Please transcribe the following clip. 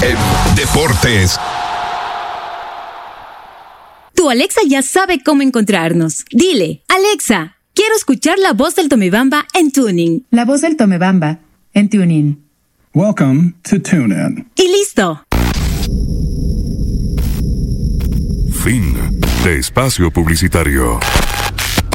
en deportes. Tu Alexa ya sabe cómo encontrarnos. Dile, Alexa, quiero escuchar la voz del Tomebamba en Tuning. La voz del Tomebamba en Tuning. Welcome to TuneIn. Y listo. Fin de espacio publicitario.